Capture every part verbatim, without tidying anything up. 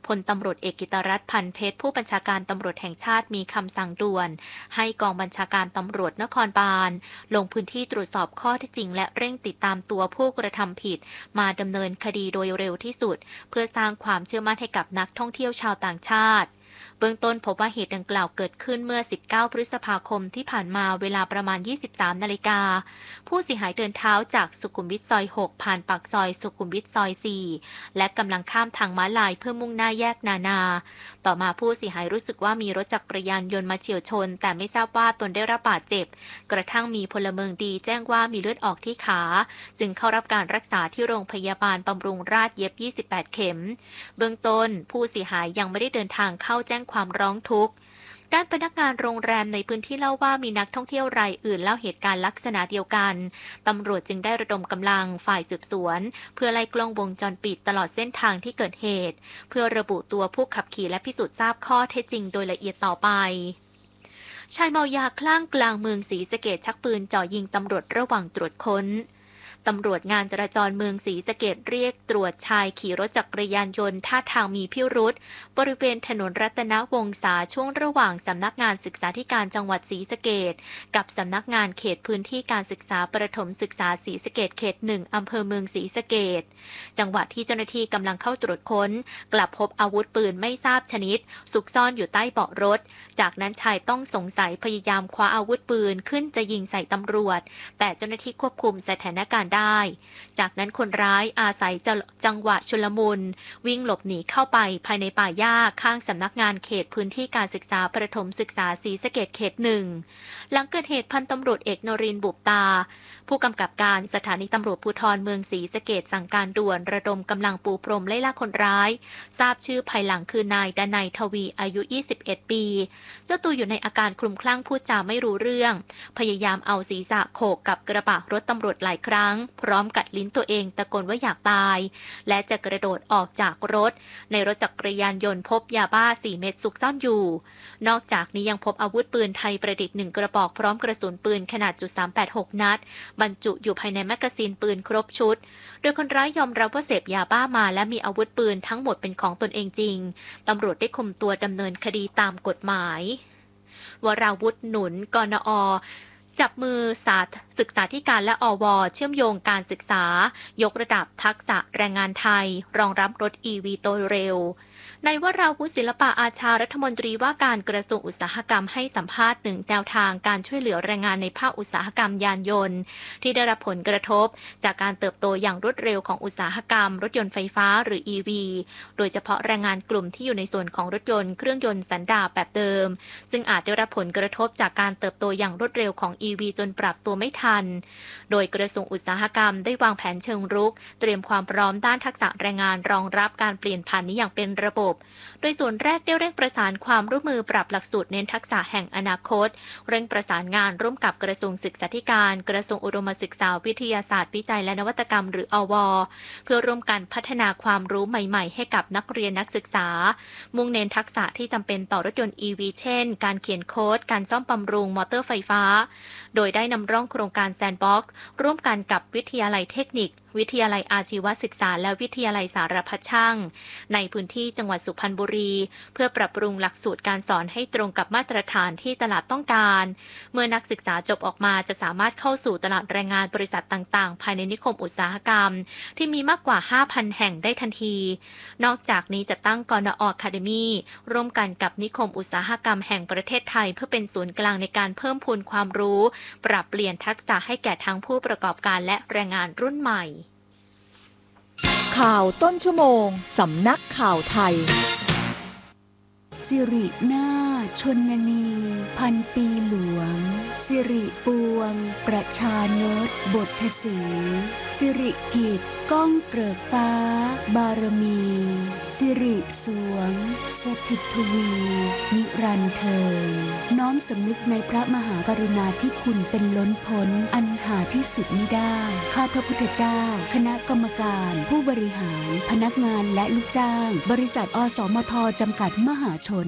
พลตำรวจเอกกิตรัตน์พันเพชรผู้บัญชาการตำรวจแห่งชาติมีคำสั่งด่วนให้กองบัญชาการตำรวจนครบาลลงพื้นที่ตรวจสอบข้อเท็จจริงและเร่งติดตามตัวผู้กระทำผิดมาดำเนินคดีโดยเร็วที่สุดเพื่อสร้างความเชื่อมั่นให้กับนักท่องเที่ยวชาวต่างชาติเบื้องต้นพบว่าเหตุดังกล่าวเกิดขึ้นเมื่อ สิบเก้า พฤษภาคมที่ผ่านมาเวลาประมาณ ยี่สิบสาม นาฬิกาผู้เสียหายเดินเท้าจากสุขุมวิทซอย หก ผ่านปากซอยสุขุมวิทซอย สี่ และกำลังข้ามทางม้าลายเพื่อมุ่งหน้าแยกนานา ต่อมาผู้เสียหายรู้สึกว่ามีรถจักรยานยนต์มาเฉี่ยวชนแต่ไม่ทราบว่าตนได้รับบาดเจ็บกระทั่งมีพลเมืองดีแจ้งว่ามีเลือดออกที่ขาจึงเข้ารับการรักษาที่โรงพยาบาลบำรุงราษฎร์เย็บ ยี่สิบแปด เข็มเบื้องต้นผู้เสียหายยังไม่ได้เดินทางเข้าแจ้งความร้องทุกข์ด้านพนักงานโรงแรมในพื้นที่เล่าว่ามีนักท่องเที่ยวรายอื่นเล่าเหตุการณ์ลักษณะเดียวกันตำรวจจึงได้ระดมกำลังฝ่ายสืบสวนเพื่อไล่กล้องวงจรปิดตลอดเส้นทางที่เกิดเหตุเพื่อระบุตัวผู้ขับขี่และพิสูจน์ทราบข้อเท็จจริงโดยละเอียดต่อไปชายเมายาคลั่งกลางเมืองศรีสะเกษชักปืนจ่อยิงตำรวจระหว่างตรวจค้นตำรวจงานจราจรเมืองศรีสะเกษเรียกตรวจชายขี่รถจักรยานยนต์ท่าทางมีพิรุธบริเวณถนนรัตนวงศาช่วงระหว่างสำนักงานศึกษาธิการจังหวัดศรีสะเกษกับสำนักงานเขตพื้นที่การศึกษาประถมศึกษาศรีสะเกษเขตหนึ่งอำเภอเมืองศรีสะเกษจังหวะที่เจ้าหน้าที่กำลังเข้าตรวจค้นกลับพบอาวุธปืนไม่ทราบชนิดซุกซ่อนอยู่ใต้เบาะรถจากนั้นชายต้องสงสัยพยายามคว้าอาวุธปืนขึ้นจะยิงใส่ตำรวจแต่เจ้าหน้าที่ควบคุมสถานการณ์ได้จากนั้นคนร้ายอาศัยจังหวะชุลมุนวิ่งหลบหนีเข้าไปภายในป่าหญ้าข้างสำนักงานเขตพื้นที่การศึกษาประถมศึกษาศรีสะเกษเขตหนึ่งหลังเกิดเหตุพันตำรวจเอกนรินทร์บุบตาผู้กำกับการสถานีตำรวจภูธรเมืองศรีสะเกษสั่งการด่วนระดมกำลังปูพรมไล่ล่าคนร้ายทราบชื่อภายหลังคือนายดนัยทวีอายุยี่สิบเอ็ดปีเจ้าตัวอยู่ในอาการคลุ้มคลั่งพูดจาไม่รู้เรื่องพยายามเอาศีรษะโขกกับกระบะรถตำรวจหลายครั้งพร้อมกัดลิ้นตัวเองตะโกนว่าอยากตายและจะกระโดดออกจากรถในรถจักรยานยนต์พบยาบ้าสี่เม็ดซุกซ่อนอยู่นอกจากนี้ยังพบอาวุธปืนไทยประดิษฐ์หนึ่งกระบอกพร้อมกระสุนปืนขนาดจุดสามแปดหกนัดบรรจุอยู่ภายในแมกกาซีนปืนครบชุดโดยคนร้ายยอมรับว่าเสพยาบ้ามาและมีอาวุธปืนทั้งหมดเป็นของตนเองจริงตำรวจได้คุมตัวดำเนินคดีตามกฎหมายวราวุธหนุนกนอจับมือสาศึกษาธิการและอวเชื่อมโยงการศึกษายกระดับทักษะแรงงานไทยรองรับรถ อี วี โดยเร็วในวราวุธศิลปะอาชารัฐมนตรีว่าการกระทรวงอุตสาหกรรมให้สัมภาษณ์ถึงแนวทางการช่วยเหลือแรงงานในภาคอุตสาหกรรมยานยนต์ที่ได้รับผลกระทบจากการเติบโตอย่างรวดเร็วของอุตสาหกรรมรถยนต์ไฟฟ้าหรือ อี วี โดยเฉพาะแรงงานกลุ่มที่อยู่ในส่วนของรถยนต์เครื่องยนต์สันดาปแบบเดิมซึ่งอาจได้รับผลกระทบจากการเติบโตอย่างรวดเร็วของ อี วี จนปรับตัวไม่ทันโดยกระทรวงอุตสาหกรรมได้วางแผนเชิงรุกเตรียมความพร้อมด้านทักษะแรงงานรองรับการเปลี่ยนผ่านนี้อย่างเป็นระบบโดยส่วนแรกได้เร่งประสานความร่วมมือปรับหลักสูตรเน้นทักษะแห่งอนาคตเร่งประสานงานร่วมกับกระทรวงศึกษาธิการกระทรวงอุดมศึกษาวิทยาศาสตร์วิจัยและนวัตกรรมหรืออวเพื่อร่วมกันพัฒนาความรู้ใหม่ๆให้กับนักเรียนนักศึกษามุ่งเน้นทักษะที่จำเป็นต่อรถยนต์ อี วี เช่นการเขียนโค้ดการซ่อมบำรุงมอเตอร์ไฟฟ้าโดยได้นำร่องโครงการแซนด์บ็อกซ์ร่วมกันกับวิทยาลัยเทคนิควิทยาลัยอาชีวศึกษาและวิทยาลัยสารพัดช่างในพื้นที่จังหวัดสุพรรณบุรีเพื่อปรับปรุงหลักสูตรการสอนให้ตรงกับมาตรฐานที่ตลาดต้องการเมื่อนักศึกษาจบออกมาจะสามารถเข้าสู่ตลาดแรงงานบริษัทต่างๆภายในนิคมอุตสาหกรรมที่มีมากกว่า ห้าพัน แห่งได้ทันทีนอกจากนี้จะตั้งกนอ Academy ร่วมกันกับนิคมอุตสาหกรรมแห่งประเทศไทยเพื่อเป็นศูนย์กลางในการเพิ่มพูนความรู้ปรับเปลี่ยนทักษะให้แก่ทั้งผู้ประกอบการและแรงงานรุ่นใหม่ข่าวต้นชั่วโมงสำนักข่าวไทยสิรินาถชนนีพันปีหลวงสิริปวงประชานตบทสีสิริกิจก้องเกริกฟ้าบารมีสิริสวงสถิตทวีนิรันดร์เทินน้อมสำนึกในพระมหากรุณาธิคุณเป็นล้นพ้นอันหาที่สุดมิได้ข้าพระพุทธเจ้าคณะกรรมการผู้บริหารพนักงานและลูกจ้างบริษัทอสมทจำกัดมหาชน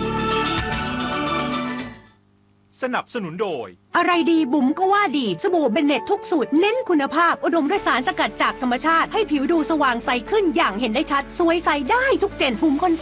สนับสนุนโดยอะไรดีบุ๋มก็ว่าดีสบู่เบนเน็ตทุกสูตรเน้นคุณภาพอุดมด้วยสารสกัดจากธรรมชาติให้ผิวดูสว่างใสขึ้นอย่างเห็นได้ชัดสวยใสได้ทุกเจนบุ๋มคน